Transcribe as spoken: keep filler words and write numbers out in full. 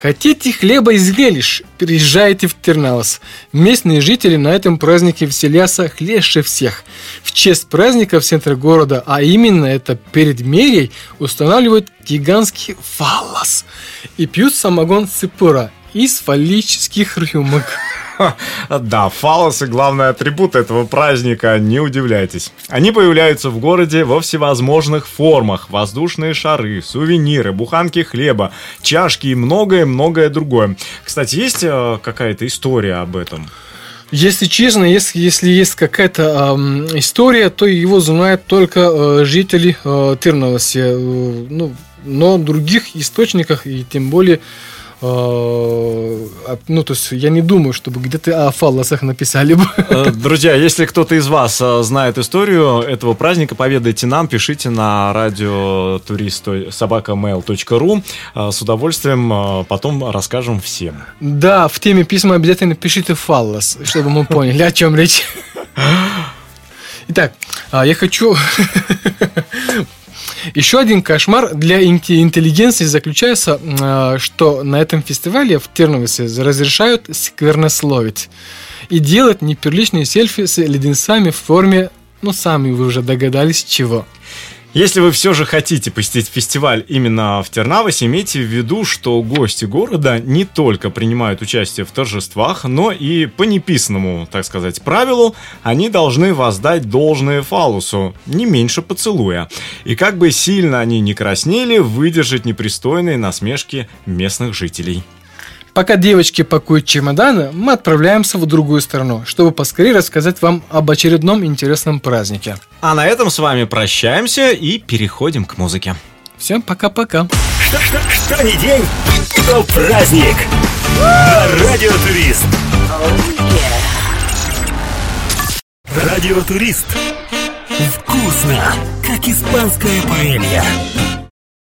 Хотите хлеба и зрелищ? Приезжайте в Тернаус. Местные жители на этом празднике веселятся хлеще всех. В честь праздника в центре города, а именно это перед мерей, устанавливают гигантский фаллос и пьют самогон ципура из фаллических рюмок. Да, фаллосы — главный атрибут этого праздника, не удивляйтесь. Они появляются в городе во всевозможных формах: воздушные шары, сувениры, буханки хлеба, чашки и многое-многое другое. Кстати, есть э, какая-то история об этом? Если честно, если, если есть какая-то э, история, то его знают только э, жители э, Тернауса. Э, ну, но в других источниках, и тем более... Ну, то есть я не думаю, чтобы где-то о фаллосах написали бы. Друзья, если кто-то из вас знает историю этого праздника, поведайте нам, пишите на радиотурист собака мэйл точка ру. С удовольствием потом расскажем всем. Да, в теме письма обязательно пишите фаллос, чтобы мы поняли, о чем речь. Итак, я хочу... Еще один кошмар для интеллигенции заключается, что на этом фестивале в Тернаусе разрешают сквернословить и делать неприличные селфи с леденцами в форме, ну, сами вы уже догадались, чего. Если вы все же хотите посетить фестиваль именно в Тернаусе, имейте в виду, что гости города не только принимают участие в торжествах, но и по неписанному, так сказать, правилу, они должны воздать должное фаллосу, не меньше поцелуя. И как бы сильно они ни краснели, выдержать непристойные насмешки местных жителей. Пока девочки пакуют чемоданы, мы отправляемся в другую страну, чтобы поскорее рассказать вам об очередном интересном празднике. А на этом с вами прощаемся и переходим к музыке. Всем пока-пока. Что, что, что ни день, то праздник. На Радиотурист. Радиотурист. Вкусно, как испанская паэлья.